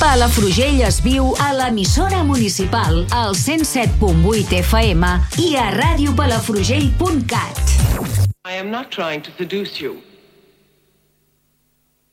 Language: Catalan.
Palafrugell es viu a l'emissora municipal, al 107.8 FM i a radiopalafrugell.cat. I am not trying to seduce you.